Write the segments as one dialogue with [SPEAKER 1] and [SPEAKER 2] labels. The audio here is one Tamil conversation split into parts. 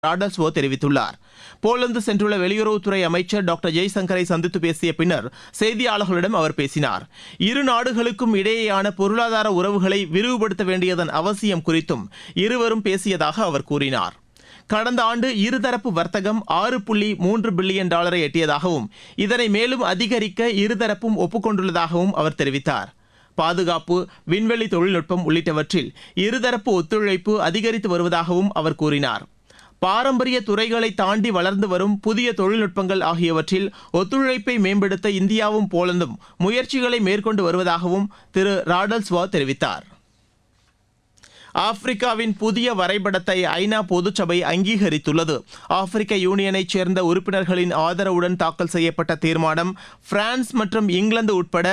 [SPEAKER 1] ராடல்ஸ்வோ தெரிவித்துள்ளார். போலந்து சென்றுள்ள வெளியுறவுத்துறை அமைச்சர் டாக்டர் ஜெய்சங்கரை சந்தித்து பேசிய பின்னர் செய்தியாளர்களிடம் அவர் பேசினார். இரு நாடுகளுக்கும் இடையேயான பொருளாதார உறவுகளை விரிவுபடுத்த வேண்டியதன் அவசியம் குறித்தும் இருவரும் பேசியதாக அவர் கூறினார். கடந்த ஆண்டு இருதரப்பு வர்த்தகம் $6.3 பில்லியன் எட்டியதாகவும் இதனை மேலும் அதிகரிக்க இருதரப்பும் ஒப்புக்கொண்டுள்ளதாகவும் அவர் தெரிவித்தார். பாதுகாப்பு, விண்வெளி தொழில்நுட்பம் உள்ளிட்டவற்றில் இருதரப்பு ஒத்துழைப்பு அதிகரித்து வருவதாகவும் அவர் கூறினார். பாரம்பரிய துறைகளை தாண்டி வளர்ந்து வரும் புதிய தொழில்நுட்பங்கள் ஆகியவற்றில் ஒத்துழைப்பை மேம்படுத்த இந்தியாவும் போலந்தும் முயற்சிகளை மேற்கொண்டு வருவதாகவும் திரு ராடல்ஸ்வோ தெரிவித்தார். ஆப்பிரிக்காவின் புதிய வரைபடத்தை ஐநா பொதுச்சபை அங்கீகரித்துள்ளது. ஆப்பிரிக்க யூனியனைச் சேர்ந்த உறுப்பினர்களின் ஆதரவுடன் தாக்கல் செய்யப்பட்ட தீர்மானம் பிரான்ஸ் மற்றும் இங்கிலாந்து உட்பட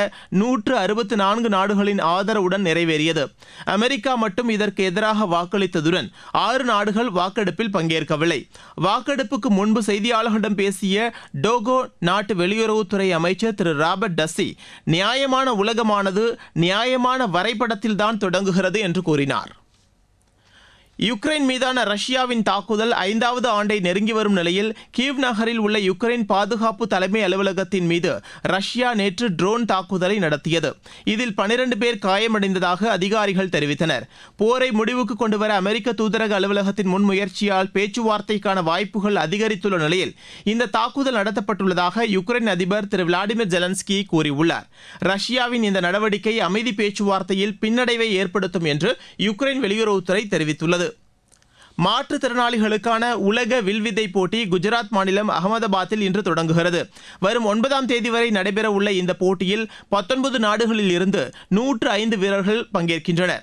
[SPEAKER 1] 164 நாடுகளின் ஆதரவுடன் நிறைவேறியது. அமெரிக்கா மட்டும் இதற்கு எதிராக வாக்களித்ததுடன் 6 நாடுகள் வாக்கெடுப்பில் பங்கேற்கவில்லை. வாக்கெடுப்புக்கு முன்பு செய்தியாளர்களிடம் பேசிய டோகோ நாட்டு வெளியுறவுத்துறை அமைச்சர் திரு ராபர்ட் டஸ்ஸி, நியாயமான உலகமானது நியாயமான வரைபடத்தில்தான் தொடங்குகிறது என்று கூறினார். யுக்ரைன் மீதான ரஷ்யாவின் தாக்குதல் 5வது ஆண்டை நெருங்கி வரும் நிலையில் கீவ் நகரில் உள்ள யுக்ரைன் பாதுகாப்பு தலைமை அலுவலகத்தின் மீது ரஷ்யா நேற்று ட்ரோன் தாக்குதலை நடத்தியது. இதில் 12 பேர் காயமடைந்ததாக அதிகாரிகள் தெரிவித்தனர். போரை முடிவுக்கு கொண்டுவர அமெரிக்க தூதரக அலுவலகத்தின் முன்முயற்சியால் பேச்சுவார்த்தைக்கான வாய்ப்புகள் அதிகரித்துள்ள நிலையில் இந்த தாக்குதல் நடத்தப்பட்டுள்ளதாக யுக்ரைன் அதிபர் திரு விளாடிமிர் ஜெலன்ஸ்கி கூறியுள்ளார். ரஷ்யாவின் இந்த நடவடிக்கை அமைதி பேச்சுவார்த்தையில் பின்னடைவை ஏற்படுத்தும் என்று யுக்ரைன் வெளியுறவுத்துறை தெரிவித்துள்ளது. மாற்றுத்திறனாளிகளுக்கான உலக வில்வித்தை போட்டி குஜராத் மாநிலம் அகமதாபாத்தில் இன்று தொடங்குகிறது. வரும் 9ஆம் தேதி வரை நடைபெறவுள்ள இந்த போட்டியில் 19 நாடுகளில் இருந்து 105 வீரர்கள் பங்கேற்கின்றனர்.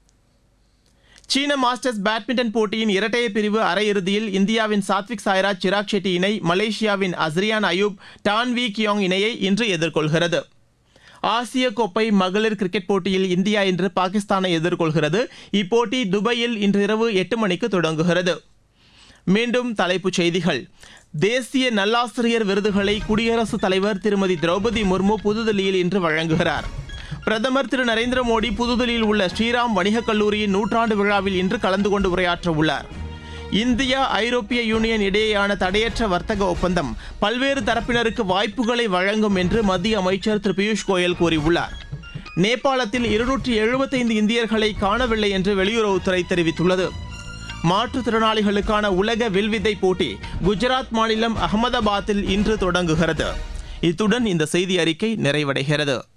[SPEAKER 1] சீன மாஸ்டர்ஸ் பேட்மிண்டன் போட்டியின் இரட்டையர் பிரிவு அரையிறுதியில் இந்தியாவின் சாத்விக் சாய்ராஜ் சிராக் ஷெட்டி இணை மலேசியாவின் அஸ்ரியான் அயூப் டான் வி கியோங் இணையை இன்று எதிர்கொள்கிறது. ஆசிய கோப்பை மகளிர் கிரிக்கெட் போட்டியில் இந்தியா இன்று பாகிஸ்தானை எதிர்கொள்கிறது. இப்போட்டி துபாயில் இன்று இரவு 8 மணிக்கு தொடங்குகிறது. மீண்டும் தலைப்புச் செய்திகள். தேசிய நல்லாசிரியர் விருதுகளை குடியரசுத் தலைவர் திருமதி திரௌபதி முர்மு புதுதில்லியில் இன்று வழங்குகிறார். பிரதமர் திரு நரேந்திர மோடி புதுதில்லியில் உள்ள ஸ்ரீராம் வணிகக் கல்லூரியின் 100ஆண்டு விழாவில் இன்று கலந்து கொண்டு உரையாற்ற உள்ளார். இந்தியா ஐரோப்பிய யூனியன் இடையேயான தடையற்ற வர்த்தக ஒப்பந்தம் பல்வேறு தரப்பினருக்கு வாய்ப்புகளை வழங்கும் என்று மத்திய அமைச்சர் திரு பியூஷ் கோயல் கூறியுள்ளார். நேபாளத்தில் 275 இந்தியர்களை காணவில்லை என்று வெளியுறவுத்துறை தெரிவித்துள்ளது. மாற்றுத்திறனாளிகளுக்கான உலக வில்வித்தை போட்டி குஜராத் மாநிலம் அகமதாபாத்தில் இன்று தொடங்குகிறது. இத்துடன் இந்த செய்தி அறிக்கை நிறைவடைகிறது.